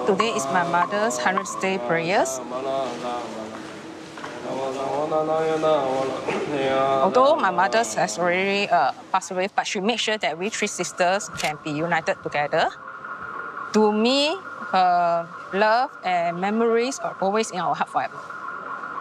today is my mother's 100th day prayers. Although my mother has already passed away, but she made sure that we three sisters can be united together. To me, her love and memories are always in our heart forever.